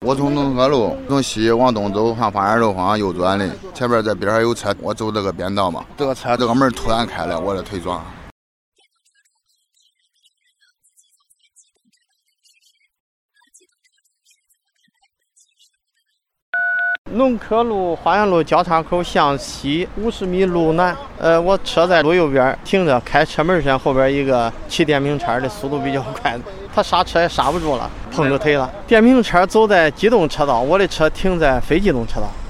我从农河路从西往东走，向花园路方向右转的，前边在边上有车，我走这个边道嘛，这个车这个门突然开了，我的腿撞。 农科路花园路交叉口向西50米路南，我车在路右边停着，开车门上后边一个骑电瓶车的速度比较快，他刹车也刹不住了，碰着腿了。电瓶车走在机动车道，我的车停在非机动车道。